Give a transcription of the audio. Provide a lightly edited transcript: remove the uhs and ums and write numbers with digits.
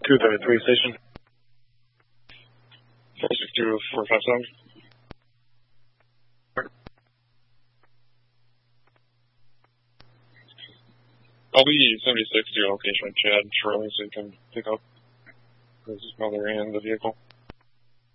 233 station. 462-457. I'll be 76 to your location, Chad, shortly, so you can pick up his mother and the vehicle.